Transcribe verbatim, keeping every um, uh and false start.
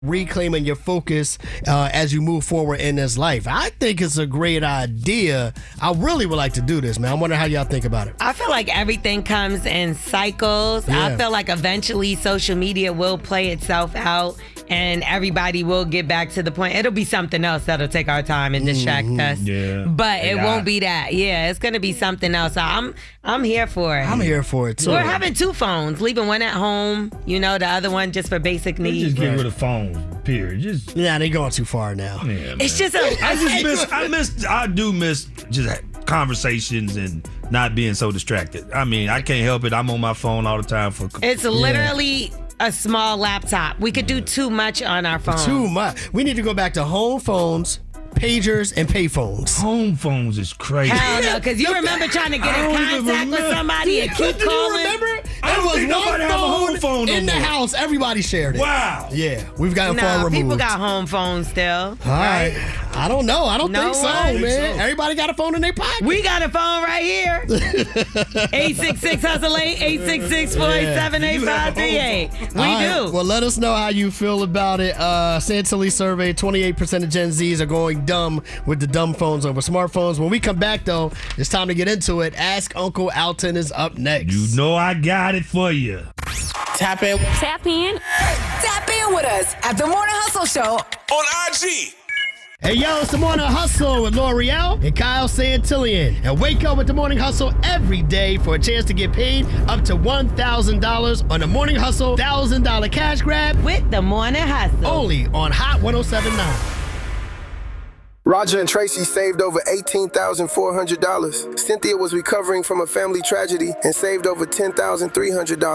reclaiming your focus uh, as you move forward in this life. I think it's a great idea. I really would like to do this, man. I'm wondering how y'all think about it. I feel like everything comes in cycles. Yeah. I feel like eventually social media will play itself out and everybody will get back to the point. It'll be something else that'll take our time and distract Mm-hmm. us. Yeah. But it Yeah. won't be that. Yeah, it's going to be something else. So I'm I'm here for it. I'm here for it, too. We're having two phones, leaving one at home, you know, the other one just for basic Just needs. get rid of phones, period. Just Yeah, they going too far now. yeah, man. It's just a. I just miss. I miss. I do miss just conversations and not being so distracted. I mean, I can't help it. I'm on my phone all the time for. It's literally a small laptop. We could do too much on our phone. Too much. We need to go back to home phones, pagers, and payphones. Home phones is crazy. Hell no, because you remember trying to get I in don't even contact with remember. somebody and keep Do you calling. remember? I There don't was think one nobody have a home phone phone no in the more. house. Everybody shared it. Wow. Yeah, we've gotten far No, removed. people got home phones still. All right. I don't know. I don't No think so, way. man. Everybody got a phone in their pocket. We got a phone right here. eight six six hustle eight, eight six six, four eight seven, eight five three eight. We All right, do. Well, let us know how you feel about it. Uh, Santilli survey, twenty-eight percent of Gen Zs are going dumb with the dumb phones over smartphones. When we come back, though, it's time to get into it. Ask Uncle Alton is up next. You know I got it for you. Tap in. Tap in. Tap in with us at The Morning Hustle Show. On I G. Hey, yo, it's the Morning Hustle with L'Oreal and Kyle Santillian. And wake up with the Morning Hustle every day for a chance to get paid up to one thousand dollars on the Morning Hustle one thousand dollars cash grab With the morning hustle. only on Hot one oh seven point nine. Roger and Tracy saved over eighteen thousand four hundred dollars. Cynthia was recovering from a family tragedy and saved over ten thousand three hundred dollars.